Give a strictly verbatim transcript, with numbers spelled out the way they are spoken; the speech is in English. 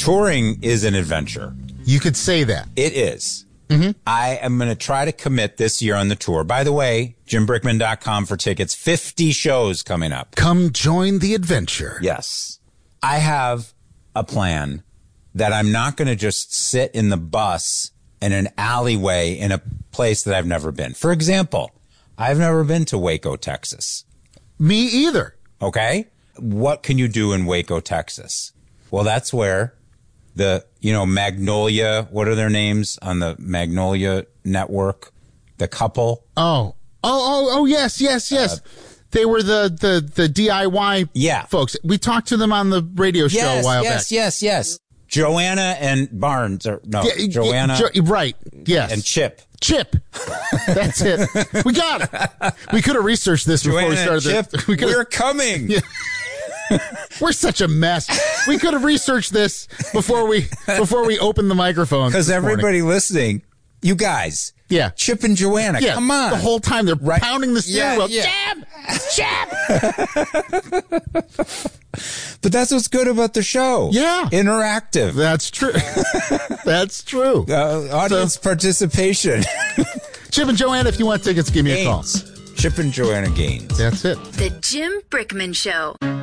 touring is an adventure. You could say that. It is. Mm-hmm. I am going to try to commit this year on the tour. By the way, jim brickman dot com for tickets. fifty shows coming up. Come join the adventure. Yes. I have a plan that I'm not going to just sit in the bus in an alleyway in a place that I've never been. For example, I've never been to Waco, Texas. Me either. Okay? What can you do in Waco, Texas? Well, that's where the, you know, Magnolia, what are their names on the Magnolia network? The couple? Oh. Oh, oh, oh, yes, yes, yes. Uh, they were the, the, the D I Y yeah. folks. We talked to them on the radio show yes, a while yes, back. Yes, yes, yes. Joanna and Barnes. Or, no, yeah, Joanna. Jo- right, yes. And Chip. Chip. That's it. We got it. We could have researched this Joanna before we started. And Chip, we we're coming. Yeah. We're such a mess. We could have researched this before we before we opened the microphone. Because everybody listening, you guys, yeah, Chip and Joanna, yeah, come on. The whole time they're right. pounding the steering wheel. Yeah. Chip, Chip. But that's what's good about the show. Yeah, interactive. That's true. That's true. Uh, audience so, participation. Chip and Joanna, if you want tickets, give me Gaines. a call. Chip and Joanna Gaines. That's it. The Jim Brickman Show.